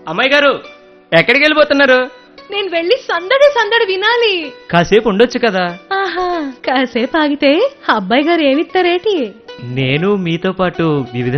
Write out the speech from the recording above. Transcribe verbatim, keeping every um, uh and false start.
అమ్మాయి గారు ఎక్కడికి వెళ్ళిపోతున్నారు? నేను వెళ్ళి సందడి సందడి వినాలి. కాసేపు ఉండొచ్చు కదా. ఆహా, కాసేపు ఆగితే అబ్బాయి గారు ఏమిస్తారేటి? నేను మీతో పాటు వివిధ